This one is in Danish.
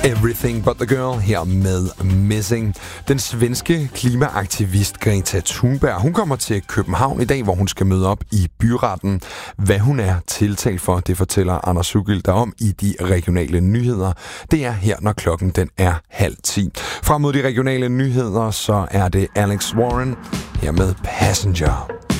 Everything But The Girl her med Missing. Den svenske klimaaktivist Greta Thunberg, hun kommer til København i dag, hvor hun skal møde op i byretten. Hvad hun er tiltalt for, det fortæller Anders Sugilda om i de regionale nyheder. Det er her, når klokken den er 9:30. Frem mod de regionale nyheder, så er det Alex Warren her med Passenger.